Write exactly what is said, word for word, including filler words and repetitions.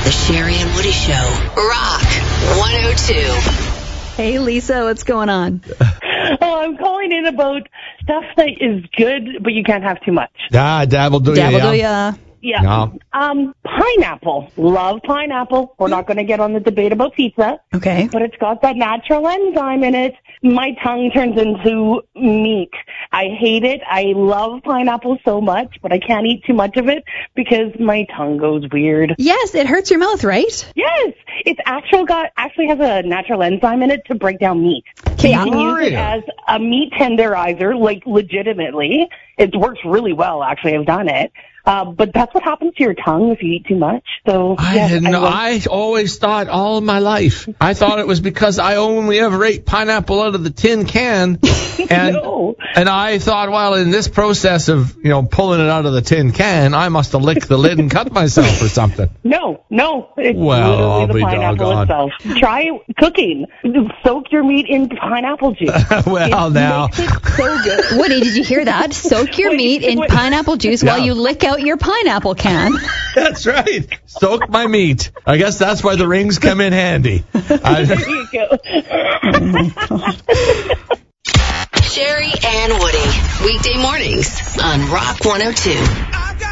The Sherry and Woody Show. Rock one oh two. Hey, Lisa, what's going on? Oh, I'm calling in about stuff that is good, but you can't have too much. Ah, dabble do ya. Dabble do ya. Yeah. No. Um, pineapple. Love pineapple. We're not going to get on the debate about pizza. Okay. But it's got that natural enzyme in it. My tongue turns into meat. I hate it. I love pineapple so much, but I can't eat too much of it because my tongue goes weird. Yes, it hurts your mouth, right? Yes. It's actual got actually has a natural enzyme in it to break down meat. So you can use it as a meat tenderizer, like legitimately. It works really well, actually. I've done it. Uh, but that's what happens to your tongue if you eat too much. So I yes, didn't I, know. was, I always thought all of my life. I thought it was because I only ever ate pineapple out of the tin can, and no. and I thought, well, in this process of you know pulling it out of the tin can, I must have licked the lid and cut myself or something. No, no. It's Well, literally I'll the be pineapple doggone. itself. Try cooking. Soak your meat in pineapple juice. Well, it now. makes it so good. Woody, did you hear that? Soak your Wait, meat in wait. pineapple juice Yeah. while you lick out your pineapple can. That's right. Soak my meat. I guess that's why the rings come in handy. I, There you go. Sherry and Woody. Weekday mornings on Rock one oh two.